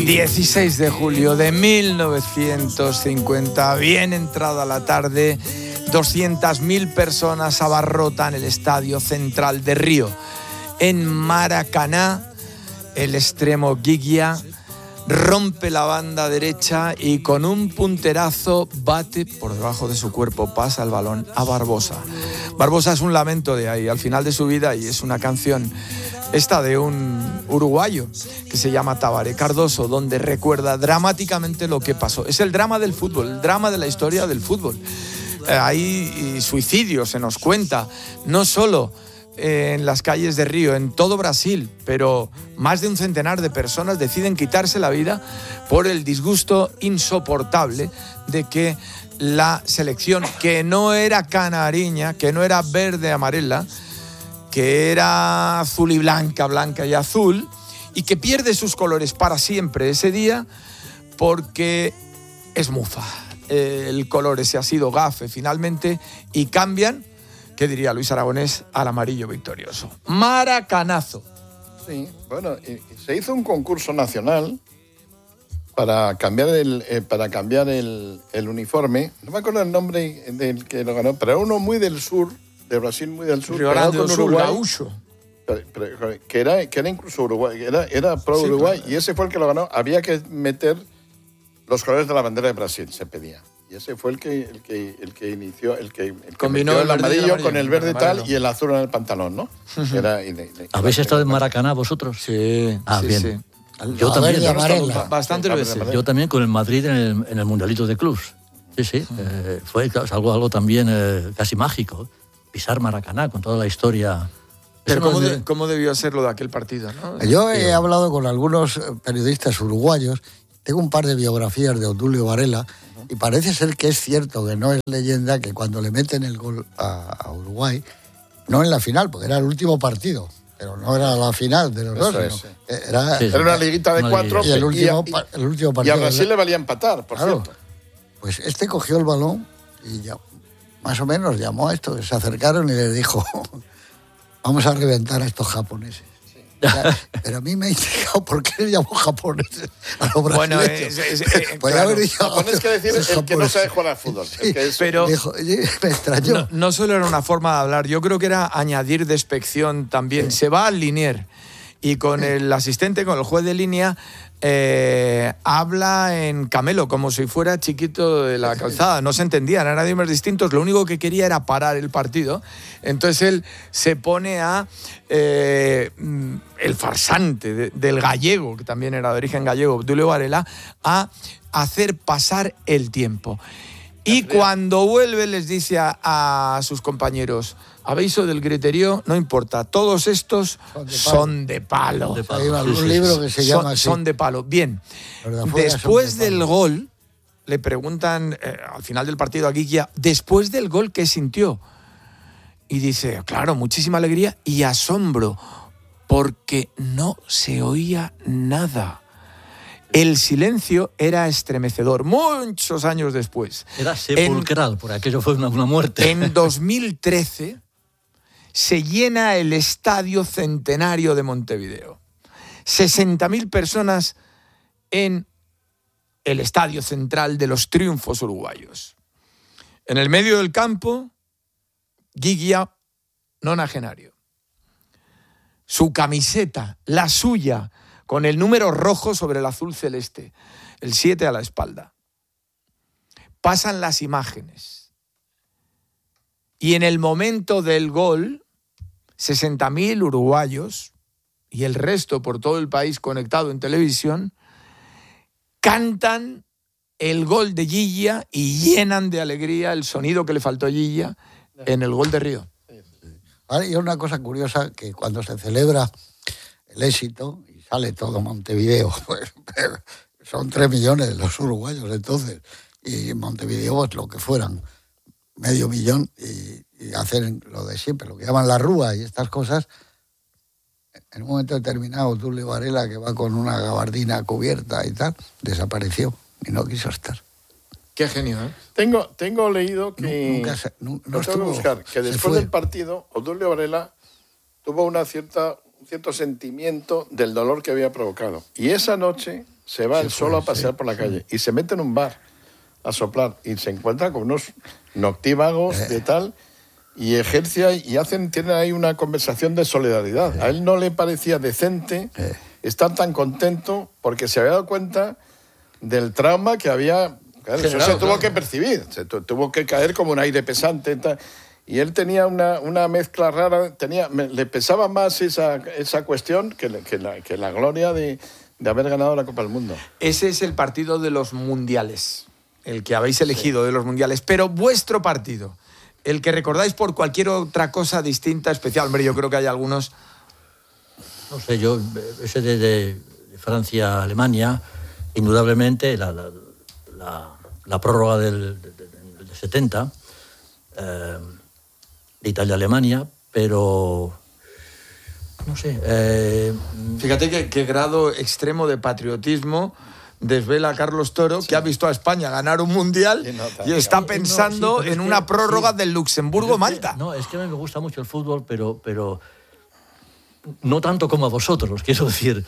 16 de julio de 1950, bien entrada la tarde, 200.000 personas abarrotan el Estadio Central de Río. En Maracaná, el extremo Giglia rompe la banda derecha y con un punterazo bate por debajo de su cuerpo, pasa el balón a Barbosa. Barbosa es un lamento de ahí, al final de su vida, y es una canción esta de un uruguayo que se llama Tabaré Cardoso, donde recuerda dramáticamente lo que pasó. Es el drama del fútbol, el drama de la historia del fútbol. Hay suicidios, se nos cuenta, no solo en las calles de Río, en todo Brasil, pero más de un centenar de personas deciden quitarse la vida por el disgusto insoportable de que la selección, que no era canariña, que no era verde amarela, que era azul y blanca, blanca y azul, y que pierde sus colores para siempre ese día porque es mufa. El color ese ha sido gafe finalmente y cambian, ¿qué diría Luis Aragonés?, al amarillo victorioso. Maracanazo. Sí, bueno, se hizo un concurso nacional para cambiar el uniforme. No me acuerdo el nombre del que lo ganó, pero era uno muy del sur, de Brasil, muy del sur. Río Grande do Sul, gaúcho. Que era incluso Uruguay, era pro Uruguay, sí, claro. Y ese fue el que lo ganó. Había que meter los colores de la bandera de Brasil, se pedía. Y ese fue el que inició, el que combinó el amarillo con el verde tal y el azul en el pantalón, ¿no? ¿Habéis estado en Maracaná vosotros? Sí. Bien. Sí. Yo también. Bastante veces. Yo también con el Madrid en el Mundialito de Clubs. Sí. Fue algo también casi mágico. Pisar Maracaná con toda la historia. Pero ¿cómo debió ser lo de aquel partido, ¿no? Yo he hablado con algunos periodistas uruguayos. Tengo un par de biografías de Obdulio Varela. Y parece ser que es cierto, que no es leyenda, que cuando le meten el gol a Uruguay, no en la final, porque era el último partido, pero no era la final de los dos. Era una liguita de 4 y el último partido. Y a Brasil le valía empatar, por cierto. Pues cogió el balón y ya, más o menos llamó a estos, se acercaron y les dijo, vamos a reventar a estos japoneses. Pero a mí me ha intrigado por qué le llamó japoneses a los brasileños. Bueno, haber dicho, japonés que decir el que no sabe jugar al fútbol. Sí, pero dijo, me extrañó. No solo era una forma de hablar, yo creo que era añadir despección también. Sí. Se va al linier y con el asistente, con el juez de línea, habla en camelo, como si fuera chiquito de la calzada. No se entendían, eran idiomas distintos. Lo único que quería era parar el partido. Entonces él se pone a el farsante del gallego, que también era de origen gallego, Obdulio Varela, a hacer pasar el tiempo. Y cuando vuelve les dice a sus compañeros, habéis oído del griterío, no importa, todos estos son de palo. Hay un libro que se llama así. Son de palo. Bien, después del gol, le preguntan al final del partido a Giglia, después del gol, ¿qué sintió? Y dice, claro, muchísima alegría y asombro, porque no se oía nada. El silencio era estremecedor, muchos años después. Era sepulcral, porque aquello fue una muerte. En 2013 se llena el Estadio Centenario de Montevideo. 60.000 personas en el Estadio Central de los Triunfos uruguayos. En el medio del campo, Giglia nonagenario. Su camiseta, la suya, con el número rojo sobre el azul celeste, el 7 a la espalda. Pasan las imágenes. Y en el momento del gol, 60.000 uruguayos y el resto por todo el país conectado en televisión, cantan el gol de Giglia y llenan de alegría el sonido que le faltó a Giglia en el gol de Río. Vale, y una cosa curiosa, que cuando se celebra el éxito y sale todo Montevideo, pues son 3 millones los uruguayos entonces, y en Montevideo pues lo que fueran, 500.000, y hacen lo de siempre, lo que llaman la rúa y estas cosas. En un momento determinado, Obdulio Varela, que va con una gabardina cubierta y tal, desapareció y no quiso estar. Qué genio, ¿eh? Tengo leído que... No tengo que buscar, que después del partido, Obdulio Varela tuvo una cierta un cierto sentimiento del dolor que había provocado. Y esa noche se va él solo a pasear por la calle y se mete en un bar a soplar y se encuentra con unos noctívagos de tal y ejerce y tienen ahí una conversación de solidaridad. A él no le parecía decente estar tan contento porque se había dado cuenta del trauma que había. Claro, eso se tuvo que percibir, se tuvo que caer como un aire pesante. Y él tenía una mezcla rara, le pesaba más esa cuestión que la gloria de haber ganado la Copa del Mundo. Ese es el partido de los mundiales, el que habéis elegido de los mundiales. Pero vuestro partido, el que recordáis por cualquier otra cosa distinta, especial. Hombre, yo creo que hay algunos. No sé, yo, ese de Francia-Alemania, indudablemente la prórroga del 70, de Italia-Alemania, pero no sé. Fíjate qué grado extremo de patriotismo desvela Carlos Toro, que ha visto a España ganar un mundial y está pensando en una prórroga del Luxemburgo-Malta. No, es que a mí me gusta mucho el fútbol, pero no tanto como a vosotros, quiero decir.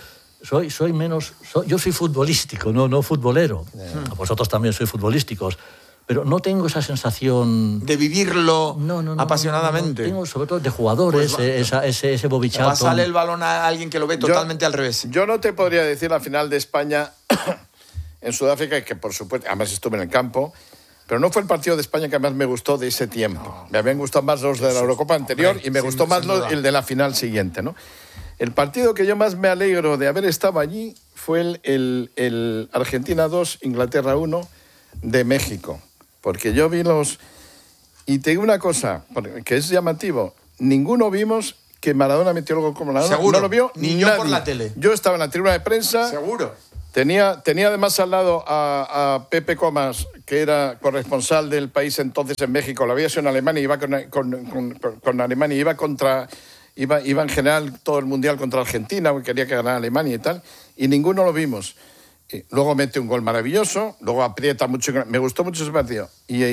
Yo soy futbolístico, no futbolero. A vosotros también sois futbolísticos. Pero no tengo esa sensación de vivirlo apasionadamente. No, tengo sobre todo de jugadores, pues ese bobichato. Va a salir el balón a alguien que lo ve totalmente al revés. Yo no te podría decir la final de España en Sudáfrica, que por supuesto, además estuve en el campo, pero no fue el partido de España que más me gustó de ese tiempo. No. Me habían gustado más los de la Eurocopa anterior y me gustó más el de la final siguiente, ¿no? El partido que yo más me alegro de haber estado allí fue el Argentina 2, Inglaterra 1 de México. Porque yo vi y te digo una cosa, que es llamativo. Ninguno vimos que Maradona metió el gol como Maradona. Seguro. No lo vio ni nadie. Yo por la tele. Yo estaba en la tribuna de prensa. Seguro. Tenía además al lado a Pepe Comas, que era corresponsal del país entonces en México. Lo había sido en Alemania, iba con Alemania, iba en general todo el mundial contra Argentina, quería que ganara Alemania y tal, y ninguno lo vimos. Luego mete un gol maravilloso, luego aprieta mucho. Me gustó mucho ese partido.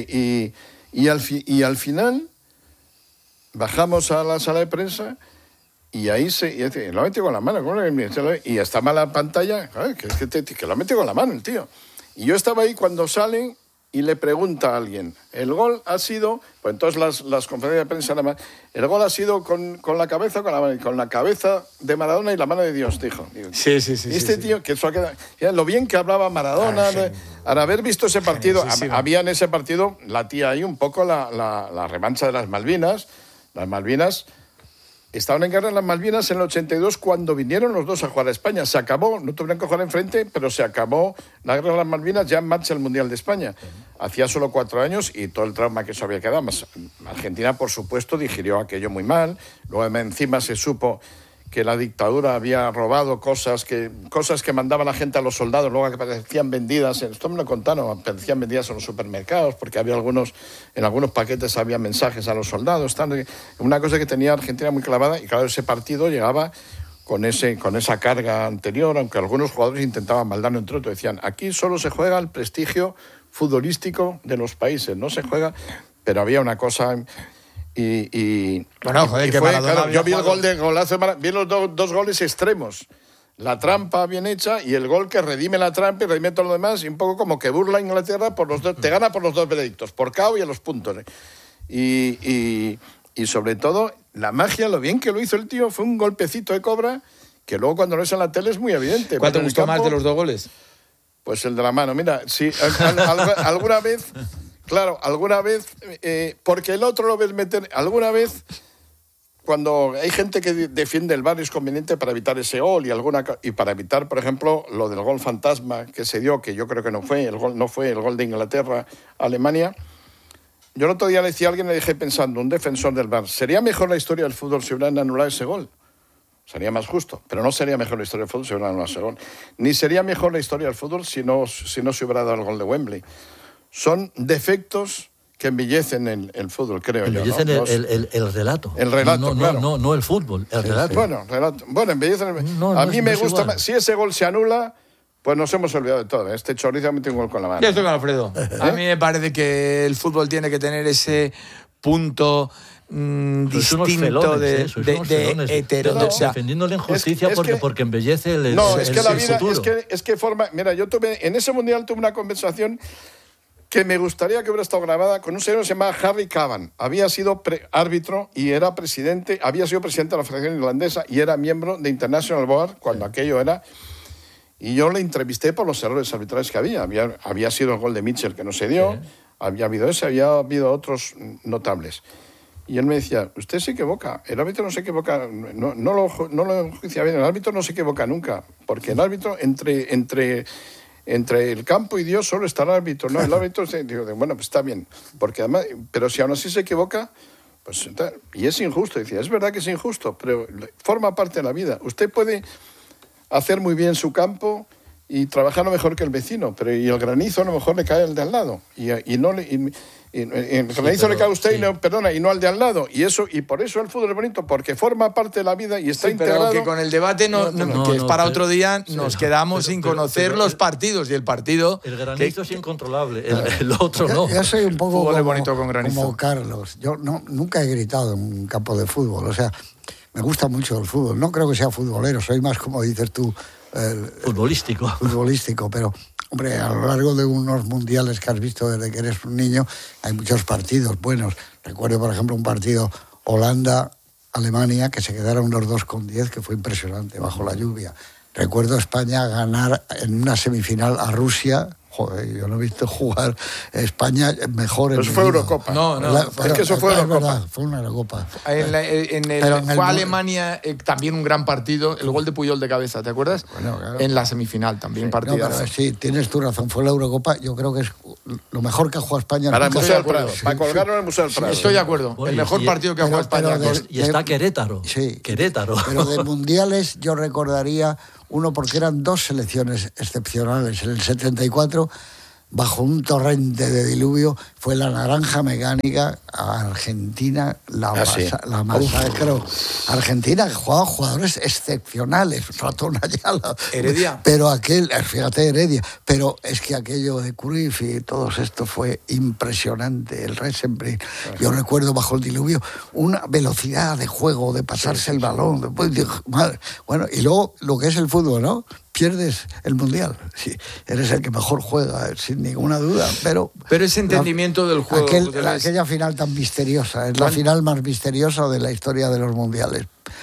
Y al final bajamos a la sala de prensa y ahí lo ha metido con la mano. Y está mala la pantalla, que lo ha metido con la mano el tío. Y yo estaba ahí cuando salen y le pregunta a alguien, el gol ha sido, pues entonces las conferencias de prensa, nada más, el gol ha sido con la cabeza, con la cabeza de Maradona y la mano de Dios, dijo. Sí. Tío, que eso ha quedado, lo bien que hablaba Maradona, al haber visto ese partido, había en ese partido, latía ahí un poco la revancha de las Malvinas. Las Malvinas estaban en guerra en las Malvinas en el 82 cuando vinieron los dos a jugar a España. Se acabó, no tuvieron que jugar enfrente, pero se acabó la guerra de las Malvinas, ya en marcha el Mundial de España. Hacía solo 4 años y todo el trauma que eso había quedado. Más Argentina, por supuesto, digirió aquello muy mal. Luego encima se supo que la dictadura había robado cosas que mandaba la gente a los soldados, luego que parecían vendidas, esto me lo contaron, parecían vendidas en los supermercados, porque había en algunos paquetes había mensajes a los soldados, una cosa que tenía Argentina muy clavada, y claro, ese partido llegaba con esa carga anterior, aunque algunos jugadores intentaban maldarlo entre otros, decían, aquí solo se juega el prestigio futbolístico de los países, no se juega, pero había una cosa. Bueno, joder, que claro, yo vi el golazo, vi los dos goles extremos. La trampa bien hecha y el gol que redime la trampa y redime todo lo demás, y un poco como que burla a Inglaterra por los dos, te gana por los dos veredictos, por KO y a los puntos. Y sobre todo, la magia, lo bien que lo hizo el tío, fue un golpecito de cobra que luego cuando lo ves en la tele es muy evidente. ¿Cuál te gustó más de los 2 goles? Pues el de la mano. Mira, sí, alguna vez... Claro, alguna vez, porque el otro lo ves meter, alguna vez, cuando hay gente que defiende el VAR es conveniente para evitar ese gol y para evitar, por ejemplo, lo del gol fantasma que se dio, que yo creo que no fue el gol de Inglaterra a Alemania. Yo el otro día le decía a alguien, le dije pensando, un defensor del VAR, ¿sería mejor la historia del fútbol si hubieran anulado ese gol? Sería más justo, pero no sería mejor la historia del fútbol si hubieran anulado ese gol. Ni sería mejor la historia del fútbol si no se hubiera dado el gol de Wembley. Son defectos que embellecen el fútbol, creo yo. Embellecen el relato. El relato, claro. No el fútbol, el relato. Bueno, relato. Bueno, embellecen a mí me gusta más. Si ese gol se anula, pues nos hemos olvidado de todo. Este chorizo ha metido un gol con la mano. Yo estoy con Alfredo. A mí me parece que el fútbol tiene que tener ese punto Sois unos distinto felones, sois unos felones. heterodoxia. Defendiendo la injusticia Es que- porque embellece el No, es que la el vida, futuro. es que forma... Mira, yo en ese mundial tuve una conversación que me gustaría que hubiera estado grabada con un señor que se llamaba Harry Cavan. Había sido árbitro y era presidente, había sido presidente de la Federación Irlandesa y era miembro de International Board cuando aquello era... Y yo le entrevisté por los errores arbitrales que había. Había sido el gol de Mitchell que no se dio, había habido ese, había habido otros notables. Y él me decía, usted se equivoca, el árbitro no se equivoca, no lo enjuicia bien, el árbitro no se equivoca nunca, porque el árbitro entre el campo y Dios solo está el árbitro, ¿no? El árbitro, digo, bueno, pues está bien, porque además, pero si aún así se equivoca, pues, y es injusto, decía, es verdad que es injusto, pero forma parte de la vida. Usted puede hacer muy bien su campo y trabajarlo mejor que el vecino, pero y el granizo a lo mejor le cae al de al lado, y el granizo le cae a usted y no al de al lado, y por eso el fútbol es bonito, porque forma parte de la vida y está integrado. Pero que con el debate que es para otro día, nos quedamos sin conocer los partidos, y el partido... El granizo es incontrolable, el otro no. Yo soy un poco Fútbol es bonito con granizo. como Carlos. Yo nunca he gritado en un campo de fútbol, o sea, me gusta mucho el fútbol. No creo que sea futbolero, soy más, como dices tú, futbolístico, pero hombre, a lo largo de unos mundiales que has visto desde que eres un niño, hay muchos partidos buenos. Recuerdo, por ejemplo, un partido Holanda-Alemania, que se quedaron los 2-10, que fue impresionante, bajo la lluvia. Recuerdo España ganar en una semifinal a Rusia. Joder, yo no he visto jugar España mejor en Eso fue Eurocopa. Es que eso fue Eurocopa. Verdad, fue una Eurocopa. Fue Alemania también un gran partido, el gol de Puyol de cabeza, ¿te acuerdas? Bueno, claro. En la semifinal también partido. Sí, tienes tu razón, fue la Eurocopa, yo creo que es lo mejor que ha jugado España. Para el Museo del Prado, para colgarlo en el Museo del Prado. Estoy de acuerdo, el mejor partido que ha jugado España. Y está Querétaro. Sí. Querétaro. Pero de mundiales yo recordaría uno, porque eran dos selecciones excepcionales. En el 74, bajo un torrente de diluvio, fue la naranja mecánica a Argentina, la masacró. Argentina, que jugaba jugadores excepcionales, Ratón Ayala. Heredia. Pero fíjate, Heredia, pero es que aquello de Cruyff y todo esto fue impresionante, el Resenbrink. Yo recuerdo bajo el diluvio una velocidad de juego, de pasarse el balón. Después, bueno, y luego lo que es el fútbol, ¿no? Pierdes el mundial. Sí, eres el que mejor juega, sin ninguna duda. Pero ese entendimiento del juego. Aquella final tan misteriosa, es la final más misteriosa de la historia de los mundiales.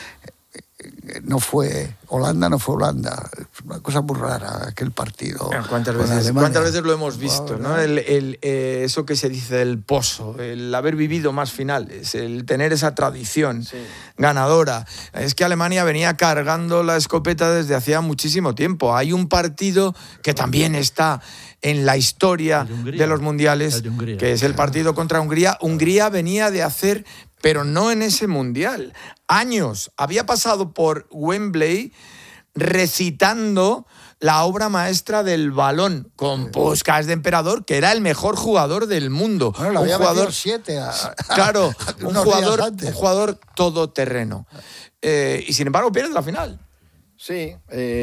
No fue Holanda, es una cosa muy rara aquel partido. ¿Cuántas veces lo hemos visto? ¿No? Eso que se dice del pozo, el haber vivido más finales, el tener esa tradición ganadora. Es que Alemania venía cargando la escopeta desde hacía muchísimo tiempo. Hay un partido que también está en la historia de los mundiales, que es el partido contra Hungría. Hungría venía de hacer, pero no en ese mundial, años. Había pasado por Wembley recitando la obra maestra del balón con Puskás de emperador, que era el mejor jugador del mundo. Bueno, le había metido 7 claro, un jugador todoterreno. Y sin embargo pierde la final. Sí.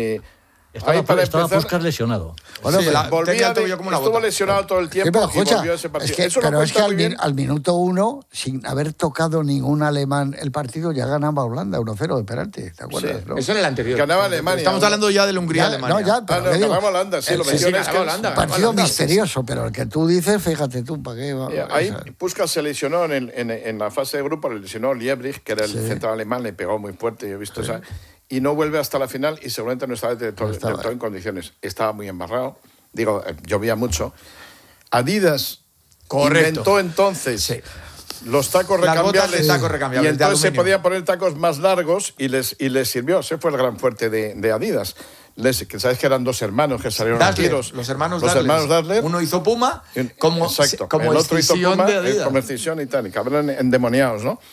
Estaba Puskás lesionado. Bueno, sí, estuvo lesionado todo el tiempo, pero, escucha, y volvió a ese partido. Es que al minuto 1, sin haber tocado ningún alemán el partido, ya ganaba Holanda 1-0 de penalti, ¿te acuerdas? Sí. ¿No? Eso en el anterior. Ganaba Alemania. Estamos hablando ya de la Hungría-Alemania. Ganaba Holanda, sí, lo metió en Holanda. Partido misterioso, pero el que tú dices, fíjate tú, ¿para qué? Ahí Puskás se lesionó en la fase de grupo, le lesionó Liebrich, que era el central alemán, le pegó muy fuerte, yo he visto esa... Y no vuelve hasta la final y seguramente no estaba del todo en condiciones. Estaba muy embarrado. Digo, llovía mucho. Adidas inventó entonces los tacos recambiables. Y entonces se podían poner tacos más largos y les sirvió. Ese fue el gran fuerte de Adidas. Que sabes que eran dos hermanos que salieron a tiros. Los hermanos Dassler. Uno hizo Puma como el otro hizo Puma, como escisión y tal. Y cabrón endemoniados, ¿no?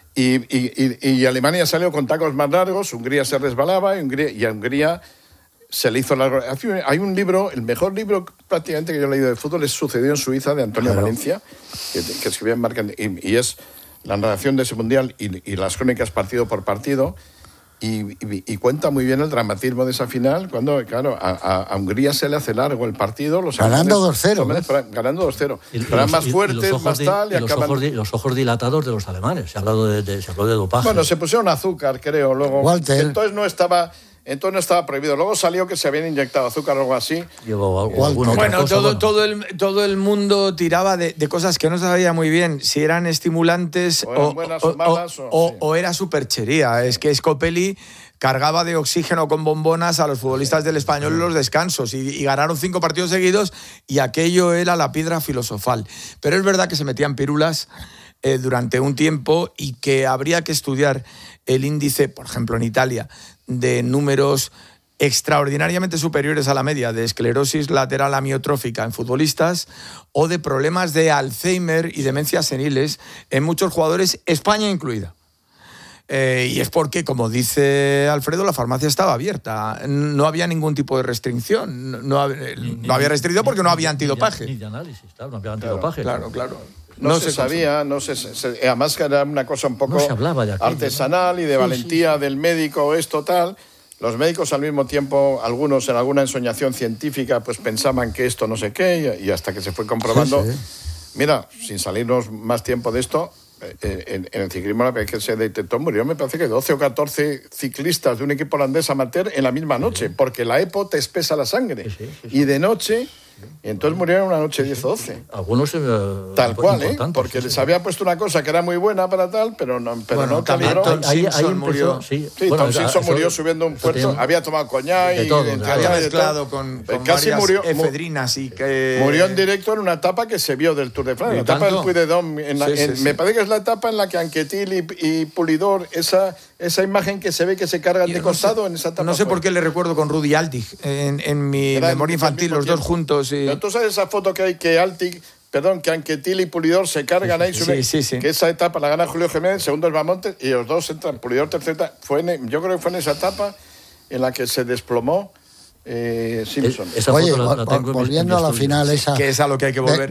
Y Alemania salió con tacos más largos, Hungría se resbalaba y a Hungría se le hizo largo. Hay un libro, el mejor libro prácticamente que yo he leído de fútbol, es Sucedió en Suiza, de Antonio Valencia, que escribió en Marca, y es la narración de ese mundial y las crónicas partido por partido. Y cuenta muy bien el dramatismo de esa final, cuando, claro, a Hungría se le hace largo el partido. Ganando 2-0. Ganando 2-0. Eran más fuertes, más tal. Los ojos dilatados de los alemanes. Se habló de dopaje. Bueno, se pusieron azúcar, creo, luego. Walter. Entonces no estaba prohibido. Luego salió que se habían inyectado azúcar o algo así. Bueno, todo el mundo tiraba de cosas que no sabía muy bien si eran estimulantes o era superchería. Es que Scopelli cargaba de oxígeno con bombonas a los futbolistas del Español en los descansos y ganaron 5 partidos seguidos y aquello era la piedra filosofal. Pero es verdad que se metían pirulas durante un tiempo y que habría que estudiar el índice, por ejemplo, en Italia, de números extraordinariamente superiores a la media de esclerosis lateral amiotrófica en futbolistas o de problemas de Alzheimer y demencias seniles en muchos jugadores, España incluida. Y es porque, como dice Alfredo, la farmacia estaba abierta. No había ningún tipo de restricción. No había restricción porque no había antidopaje. Ni de análisis, no había antidopaje. Claro. No se sabía, además que era una cosa un poco artesanal y de valentía del médico, esto tal. Los médicos al mismo tiempo, algunos en alguna ensoñación científica, pues pensaban que esto no sé qué, y hasta que se fue comprobando. Sí. Mira, sin salirnos más tiempo de esto, en el ciclismo la vez que se detectó murió, me parece que 12 o 14 ciclistas de un equipo holandés amateur en la misma noche, porque la EPO te espesa la sangre. Sí. Y de noche... Y entonces murieron una noche 10 o 12. Algunos tal cual, porque les había puesto una cosa que era muy buena para tal, pero no calibró. Tom Simpson murió. Tom Simpson murió subiendo un puerto, había tomado coñac y había mezclado con casi varias murió, efedrinas y que murió en directo en una etapa que se vio del Tour de Francia, la etapa del Puy de Dôme. Me parece que es la etapa en la que Anquetil y Pulidor, esa imagen que se ve que se cargan de costado en esa etapa. No sé por qué le recuerdo con Rudy Altig en mi memoria infantil, los dos juntos. Pero tú sabes esa foto que hay que Anquetil y Pulidor se cargan ahí. Sí. Que esa etapa la gana Julio Jiménez, segundo es Bamontes, y los dos entran. Pulidor tercera. Yo creo que fue en esa etapa en la que se desplomó Simpson. Oye, volviendo a la final esa... Que es a lo que hay que volver.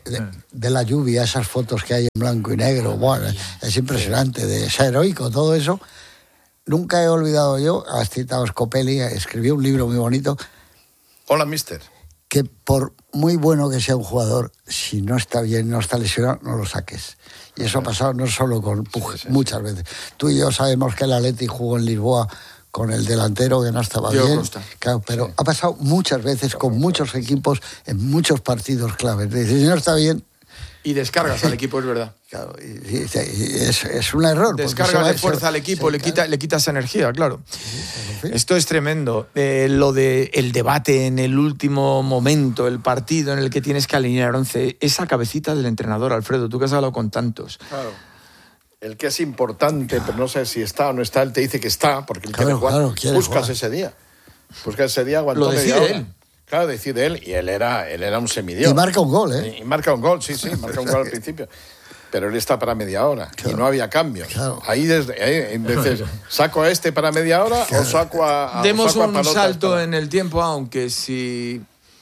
De la lluvia, esas fotos que hay en blanco y negro. Bueno, es impresionante, de ser heroico, todo eso. Nunca he olvidado yo, has citado Scopelli, escribió un libro muy bonito. Hola, mister. Que por muy bueno que sea un jugador, si no está bien, no está lesionado, no lo saques. Y eso ha pasado no solo con Puig, muchas veces. Tú y yo sabemos que el Atleti jugó en Lisboa con el delantero que no estaba bien. Claro, pero ha pasado muchas veces con muchos equipos en muchos partidos claves. Si no está bien... Y descargas al equipo, es verdad. Claro, y es un error. Descargas de fuerza al equipo, le quitas energía, claro. Sí, esto es tremendo. Lo del debate en el último momento, el partido en el que tienes que alinear 11, esa cabecita del entrenador, Alfredo, tú que has hablado con tantos. Claro. El que es importante, pero no sé si está o no está, él te dice que está, porque él quiere jugar. Buscas ese día. Buscas ese día, aguantó media hora. Él. Claro, decide él, y él era un semidios. Y marca un gol, ¿eh? Y marca un gol, sí, marca un gol al principio. Pero él está para media hora, y no había cambios. Claro. Ahí dices, ¿saco a este para media hora o saco a Demos un salto en el tiempo, aunque si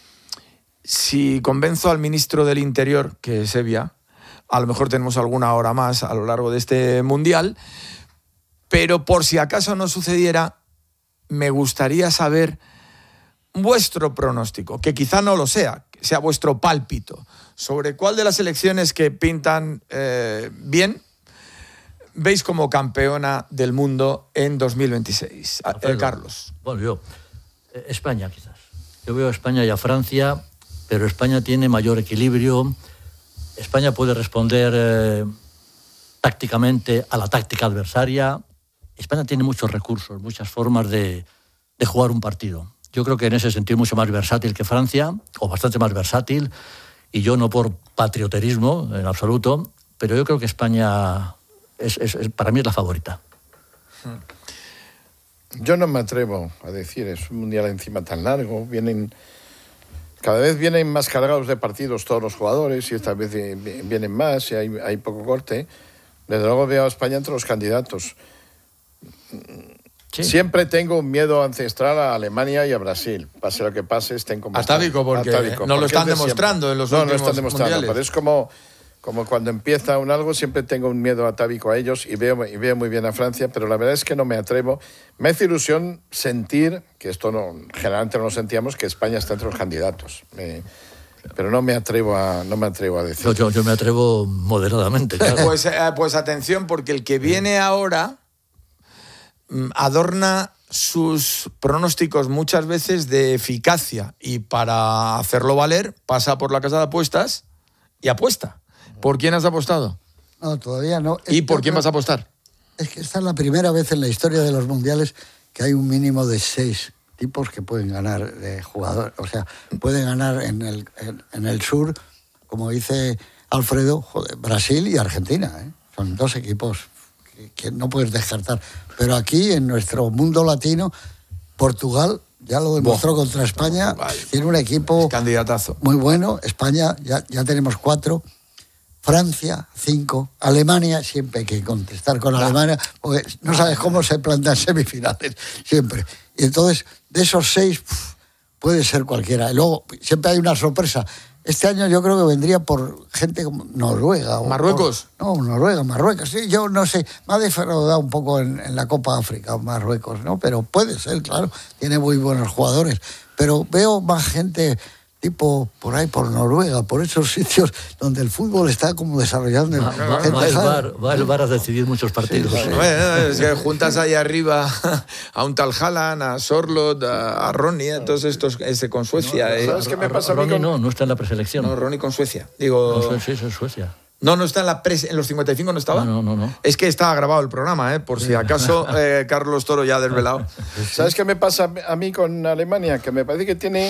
convenzo al ministro del Interior, que es Evia, a lo mejor tenemos alguna hora más a lo largo de este Mundial, pero por si acaso no sucediera, me gustaría saber vuestro pronóstico, que quizá no lo sea, que sea vuestro pálpito, sobre cuál de las elecciones que pintan bien veis como campeona del mundo en 2026. Carlos. Bueno, yo, España quizás. Yo veo a España y a Francia, pero España tiene mayor equilibrio. España puede responder tácticamente a la táctica adversaria. España tiene muchos recursos, muchas formas de jugar un partido. Yo creo que en ese sentido es mucho más versátil que Francia, o bastante más versátil, y yo no por patrioterismo en absoluto, pero yo creo que España para mí es la favorita. Yo no me atrevo a decir, es un mundial encima tan largo, cada vez vienen más cargados de partidos todos los jugadores, y esta vez vienen más, y hay poco corte. Desde luego veo a España entre los candidatos. Sí. Siempre tengo un miedo ancestral a Alemania y a Brasil. Pase lo que pase, estén como atávico, porque no lo están demostrando en los últimos no lo están demostrando, mundiales. Pero es como como cuando empieza un algo, siempre tengo un miedo atávico a ellos y veo muy bien a Francia, pero la verdad es que no me atrevo. Me hace ilusión sentir, que esto generalmente no lo sentíamos, que España está entre los candidatos. Pero no me atrevo a decir. Yo me atrevo moderadamente, claro. Pues atención, porque el que viene ahora adorna sus pronósticos muchas veces de eficacia y para hacerlo valer pasa por la casa de apuestas y apuesta. ¿Por quién has apostado? No, todavía no. ¿Y por quién vas a apostar? Es que esta es la primera vez en la historia de los mundiales que hay un mínimo de 6 tipos que pueden ganar de jugador. O sea, pueden ganar en el sur, como dice Alfredo, Brasil y Argentina, ¿eh? Son 2 equipos que no puedes descartar. Pero aquí, en nuestro mundo latino, Portugal ya lo demostró contra España. Tiene un equipo es candidatazo muy bueno. España, ya tenemos 4. Francia, 5. Alemania, siempre hay que contestar con Alemania, porque no sabes cómo se plantean semifinales, siempre. Y entonces, de esos 6, puede ser cualquiera. Y luego, siempre hay una sorpresa. Este año yo creo que vendría por gente como Noruega. ¿Marruecos? Noruega, Marruecos. Sí, yo no sé, me ha defraudado un poco en la Copa África, Marruecos, ¿no? Pero puede ser, claro, tiene muy buenos jugadores. Pero veo más gente tipo por ahí, por Noruega, por esos sitios donde el fútbol está como desarrollando. Va el VAR a decidir muchos partidos. Sí. Bueno, es que juntas ahí arriba a un tal Haaland, a Sorloth, a Ronnie, a todos estos con Suecia. ¿Sabes qué me pasa a mí? Ronnie no está en la preselección. No, Ronnie con Suecia. Digo... No, sí, es Suecia. No está en en los 55, ¿no estaba? No. Es que estaba grabado el programa, por si acaso Carlos Toro ya ha desvelado. ¿Sabes qué me pasa a mí con Alemania? Que me parece que tiene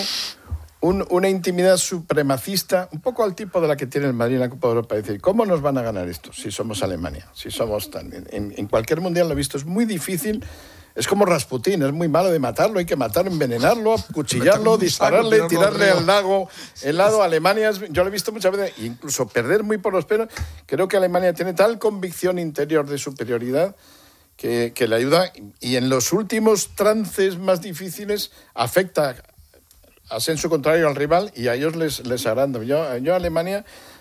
una intimidad supremacista, un poco al tipo de la que tiene el Madrid en la Copa de Europa. Es decir, ¿cómo nos van a ganar esto si somos Alemania? Si somos en cualquier mundial lo he visto, es muy difícil. Es como Rasputín, es muy malo de matarlo, hay que matarlo, envenenarlo, acuchillarlo, dispararle, tirarle al lago helado. Alemania, yo lo he visto muchas veces, incluso perder muy por los pelos. Creo que Alemania tiene tal convicción interior de superioridad que le ayuda, y en los últimos trances más difíciles afecta a sensu contrario al rival y a ellos les agranda. Yo Alemania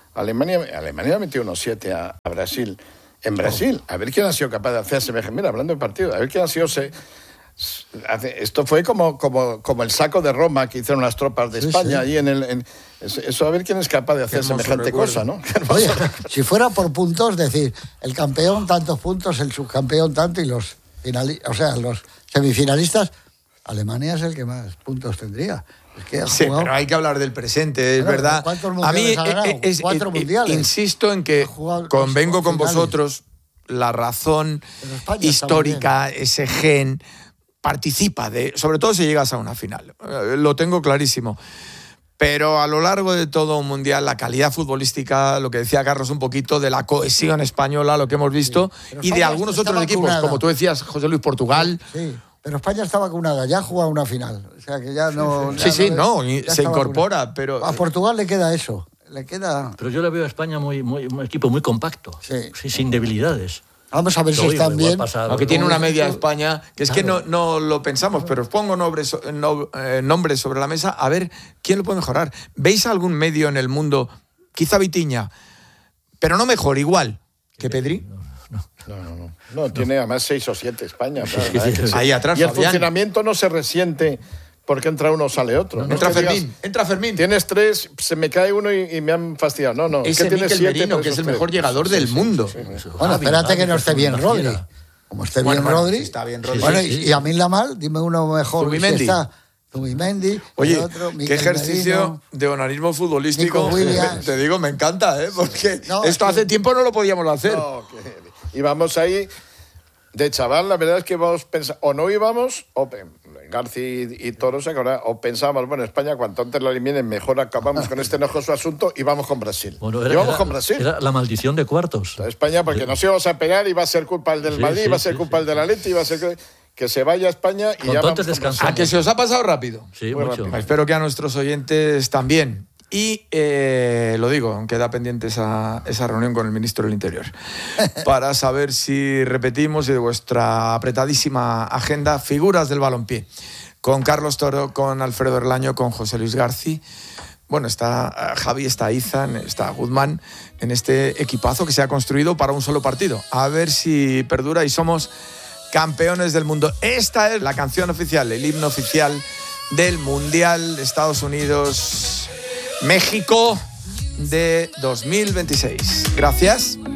ha metido unos 7 a Brasil. En Brasil, a ver quién ha sido capaz de hacer semejante. Mira, hablando de partido, a ver quién ha sido. Esto fue como el saco de Roma que hicieron las tropas de España ahí eso, a ver quién es capaz de hacer semejante cosa, ¿no? Oye, si fuera por puntos, decir, el campeón tantos puntos, el subcampeón tanto y los semifinalistas, Alemania es el que más puntos tendría. Es que sí, pero hay que hablar del presente, es verdad. A mí 4 mundiales. Insisto en que convengo con vosotros, la razón histórica, ese gen, participa sobre todo si llegas a una final. Lo tengo clarísimo. Pero a lo largo de todo un mundial, la calidad futbolística, lo que decía Carlos un poquito, de la cohesión española, lo que hemos visto, y de algunos otros equipos, como tú decías, José Luis, Portugal. Sí. Pero España está vacunada, ya ha jugado una final. O sea que ya no... se incorpora, pero... A Portugal le queda eso, le queda... Pero yo le veo a España un equipo muy compacto, sí, sin debilidades. Vamos a ver si están bien. Aunque tiene una media España, que es claro, que no lo pensamos, pero os pongo nombres sobre la mesa, a ver quién lo puede mejorar. ¿Veis algún medio en el mundo, quizá Vitinha, pero no mejor, igual que Pedri? No, tiene además 6 o 7 España. Ahí atrás, y el funcionamiento no se resiente porque entra uno o sale otro. Entra Fermín. Tienes 3, se me cae uno y me han fastidiado. No. Ese tiene Mikel Merino, que es el mejor llegador del mundo. Bueno, espérate que no esté bien Rodri. Como esté bien Rodri. Está bien Rodri. Bueno, y a mí Lamal, dime uno mejor. Zubimendi. Oye, qué ejercicio Merino, de onanismo futbolístico. Te digo, me encanta, porque esto hace tiempo no lo podíamos hacer. Y vamos ahí, de chaval, la verdad es que vamos pensando, o no íbamos, o García y Toro, o pensábamos, bueno, España, cuanto antes la eliminen, mejor acabamos con este enojoso asunto y vamos con Brasil. Bueno, con Brasil. Era la maldición de cuartos. España, porque nos íbamos a pegar, iba a ser culpa el del Madrid, iba a ser culpa el del Atleti, iba a ser... Que se vaya a España y ya vamos ¿A que se os ha pasado rápido? Sí, muy mucho. Rápido. Espero que a nuestros oyentes también. Y lo digo, queda pendiente esa reunión con el ministro del Interior para saber si repetimos de vuestra apretadísima agenda figuras del balompié. Con Carlos Toro, con Alfredo Erlaño, con José Luis García. Bueno, está Javi, está Izan, está Guzmán en este equipazo que se ha construido para un solo partido. A ver si perdura y somos campeones del mundo. Esta es la canción oficial, el himno oficial del Mundial de Estados Unidos-México de 2026. Gracias.